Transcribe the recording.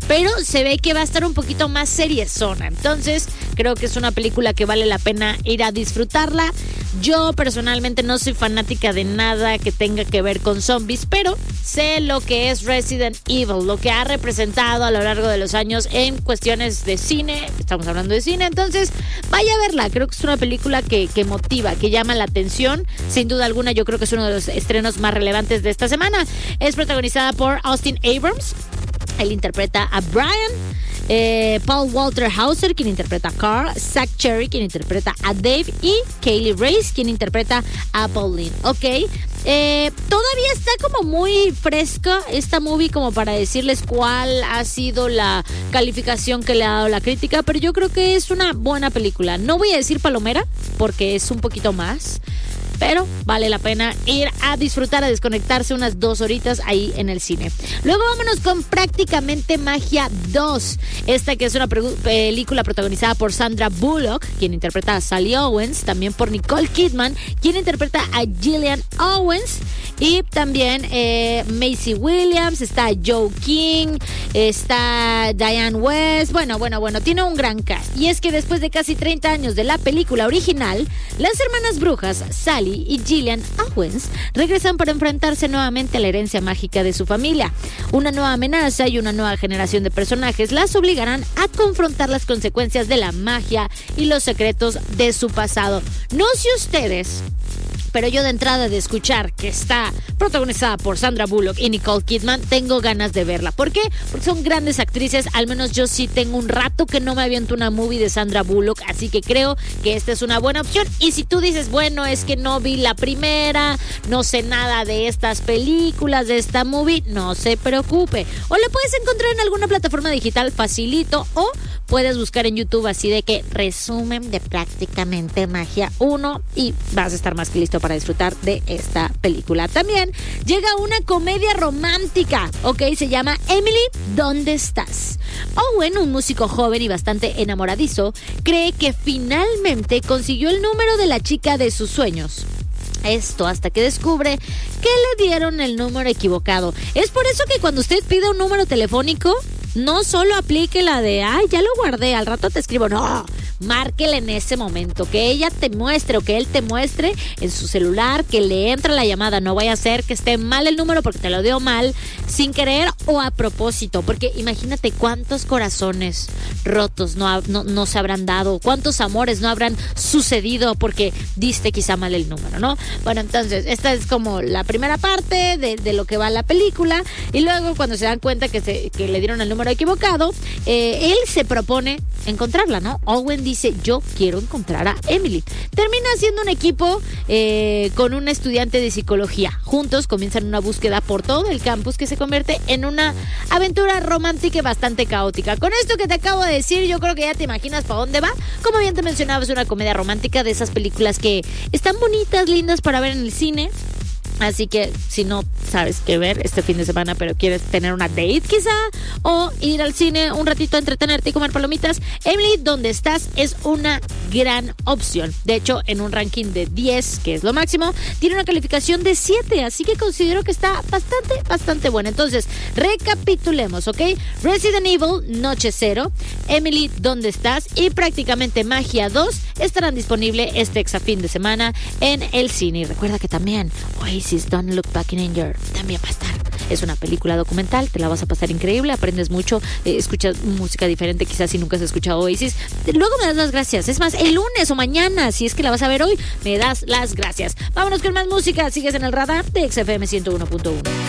pero se ve que va a estar un poquito más seriezona. Entonces, creo que es una película que vale la pena ir a disfrutarla. Yo personalmente no soy fanática de nada que tenga que ver con zombies, pero sé lo que es Resident Evil, lo que ha representado a lo largo de los años en cuestiones de cine. Estamos hablando de cine, entonces vaya a verla. Creo que es una película que motiva, que llama la atención. Sin duda alguna, yo creo que es uno de los estrenos más relevantes de esta semana. Es protagonizada por Austin Abrams. Él interpreta a Brian, Paul Walter Hauser, quien interpreta a Carl, Zach Cherry, quien interpreta a Dave, y Kaylee Race, quien interpreta a Pauline. Ok, todavía está como muy fresca esta movie como para decirles cuál ha sido la calificación que le ha dado la crítica, pero yo creo que es una buena película. No voy a decir palomera, porque es un poquito más, pero vale la pena ir a disfrutar, a desconectarse unas 2 horitas ahí en el cine. Luego vámonos con Prácticamente Magia 2. Esta que es una película protagonizada por Sandra Bullock, quien interpreta a Sally Owens, también por Nicole Kidman, quien interpreta a Gillian Owens, y también Maisie Williams, está Joe King, está Diane West. Bueno, tiene un gran cast. Y es que después de casi 30 años de la película original, las hermanas brujas Sally y Gillian Owens regresan para enfrentarse nuevamente a la herencia mágica de su familia. Una nueva amenaza y una nueva generación de personajes las obligarán a confrontar las consecuencias de la magia y los secretos de su pasado. No sé ustedes, pero yo de entrada de escuchar que está protagonizada por Sandra Bullock y Nicole Kidman, tengo ganas de verla. ¿Por qué? Porque son grandes actrices. Al menos yo sí tengo un rato que no me aviento una movie de Sandra Bullock, así que creo que esta es una buena opción. Y si tú dices, bueno, es que no vi la primera, no sé nada de estas películas, de esta movie, no se preocupe. O la puedes encontrar en alguna plataforma digital facilito, o puedes buscar en YouTube así de que resumen de Prácticamente Magia 1 y vas a estar más que listo para disfrutar de esta película. También llega una comedia romántica, ¿ok? Se llama Emily, ¿dónde estás? Owen, un músico joven y bastante enamoradizo, cree que finalmente consiguió el número de la chica de sus sueños. Esto hasta que descubre que le dieron el número equivocado. Es por eso que cuando usted pide un número telefónico, no solo aplique la de, ay, ya lo guardé, al rato te escribo. No, márquele en ese momento, que ella te muestre o que él te muestre en su celular que le entra la llamada. No vaya a ser que esté mal el número porque te lo dio mal, sin querer o a propósito, porque imagínate cuántos corazones rotos no se habrán dado, cuántos amores no habrán sucedido porque diste quizá mal el número, ¿no? Bueno, entonces esta es como la primera parte de lo que va la película, y luego cuando se dan cuenta que le dieron el número equivocado, él se propone encontrarla, ¿no? Owen dice, yo quiero encontrar a Emily. Termina siendo un equipo con un estudiante de psicología. Juntos comienzan una búsqueda por todo el campus que se convierte en una aventura romántica y bastante caótica. Con esto que te acabo de decir, yo creo que ya te imaginas para dónde va. Como bien te mencionaba, es una comedia romántica, de esas películas que están bonitas, lindas para ver en el cine. Así que si no sabes qué ver este fin de semana, pero quieres tener una date quizá, o ir al cine un ratito a entretenerte y comer palomitas, Emily, ¿dónde estás? Es una gran opción. De hecho, en un ranking de 10, que es lo máximo, tiene una calificación de 7, así que considero que está bastante buena. Entonces, recapitulemos, ¿ok? Resident Evil, Noche Cero, Emily, ¿dónde estás? Y Prácticamente Magia 2 estarán disponibles este fin de semana en el cine. Y recuerda que también Oasis, Don't Look Back in Anger también va a estar. Es una película documental, te la vas a pasar increíble, aprendes mucho, escuchas música diferente, quizás si nunca has escuchado Oasis. Luego me das las gracias. Es más, el lunes o mañana, si es que la vas a ver hoy, me das las gracias. Vámonos con más música. Sigues en el radar de XFM 101.1.